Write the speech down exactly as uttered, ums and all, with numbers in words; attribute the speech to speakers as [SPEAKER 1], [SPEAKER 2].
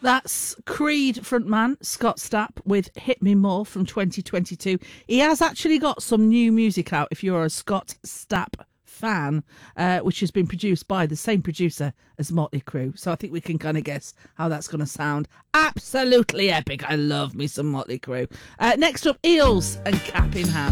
[SPEAKER 1] That's Creed frontman Scott Stapp with Hit Me More from twenty twenty-two. He has actually got some new music out if you're a Scott Stapp fan, uh, which has been produced by the same producer as Motley Crue. So I think we can kind of guess how that's going to sound. Absolutely epic. I love me some Motley Crue. Uh, next up, Eels and Cap in Hand.